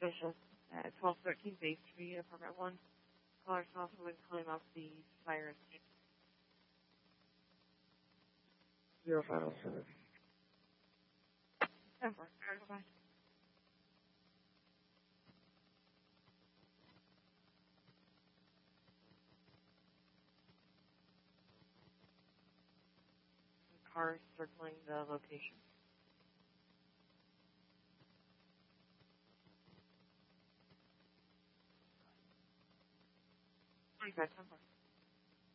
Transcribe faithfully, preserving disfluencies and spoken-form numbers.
suspicious at twelve thirteen Bay Street, apartment one. Caller saw someone climb up the fire escape. Zero five oh seven. ten four. Alright, bye. The car circling the location. twenty-five, ten four.